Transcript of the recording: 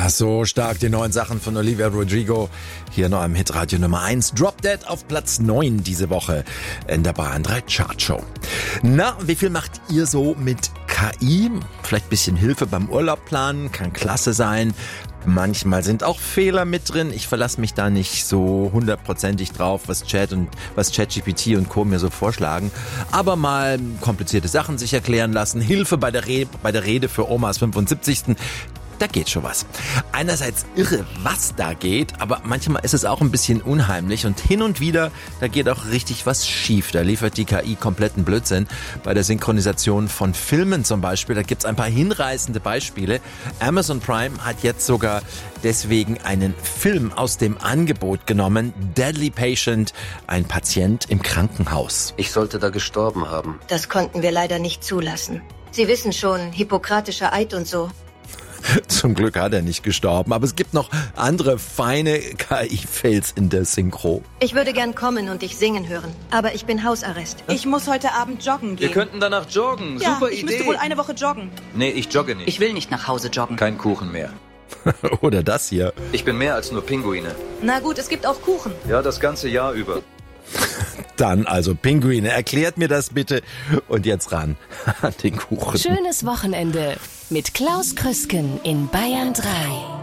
So stark die neuen Sachen von Olivia Rodrigo. Hier noch am Hitradio Nummer 1. Drop Dead auf Platz 9 diese Woche in der Bayern 3 Chartshow. Na, wie viel macht ihr so mit KI? Vielleicht ein bisschen Hilfe beim Urlaub planen, kann klasse sein. Manchmal sind auch Fehler mit drin. Ich verlasse mich da nicht so 100%ig drauf, was ChatGPT und Co. mir so vorschlagen. Aber mal komplizierte Sachen sich erklären lassen. Hilfe bei der Rede für Omas 75. Da geht schon was. Einerseits irre, was da geht, aber manchmal ist es auch ein bisschen unheimlich und hin und wieder, da geht auch richtig was schief. Da liefert die KI kompletten Blödsinn. Bei der Synchronisation von Filmen zum Beispiel, da gibt's ein paar hinreißende Beispiele. Amazon Prime hat jetzt sogar deswegen einen Film aus dem Angebot genommen. Deadly Patient, ein Patient im Krankenhaus. Ich sollte da gestorben haben. Das konnten wir leider nicht zulassen. Sie wissen schon, hippokratischer Eid und so. Zum Glück hat er nicht gestorben, aber es gibt noch andere feine KI-Fails in der Synchro. Ich würde gern kommen und dich singen hören, aber ich bin Hausarrest. Ich muss heute Abend joggen gehen. Wir könnten danach joggen. Ja, Super ich Idee. müsste wohl eine Woche joggen. Nee, ich jogge nicht. Ich will nicht nach Hause joggen. Kein Kuchen mehr. Oder das hier. Ich bin mehr als nur Pinguine. Na gut, es gibt auch Kuchen. Ja, das ganze Jahr über. Dann also Pinguine, erklärt mir das bitte. Und jetzt ran an den Kuchen. Schönes Wochenende mit Klaus Krüsken in Bayern 3.